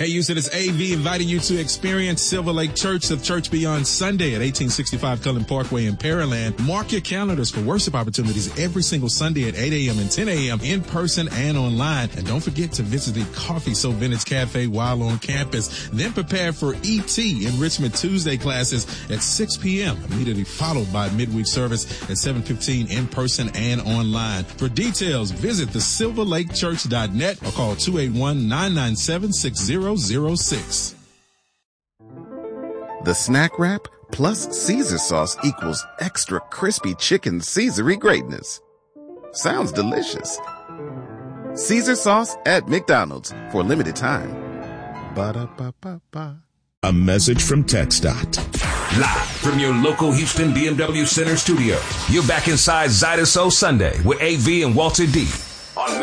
Hey, Houston, it's AV inviting you to experience Silver Lake Church of Church Beyond Sunday at 1865 Cullen Parkway in Pearland. Mark your calendars for worship opportunities every single Sunday at 8 a.m. and 10 a.m. in person and online. And don't forget to visit the Coffee So Vintage Cafe while on campus. Then prepare for ET Enrichment Tuesday classes at 6 p.m. immediately followed by midweek service at 7:15 in person and online. For details, visit thesilverlakechurch.net or call 281-997-6006. The Snack Wrap plus Caesar sauce equals extra crispy chicken Caesar-y greatness. Sounds delicious. Caesar sauce at McDonald's for a limited time. Ba-da-ba-ba-ba. A message from TxDOT. Live from your local Houston BMW Center studio, you're back inside Zydeco Sunday with AV and Walter D.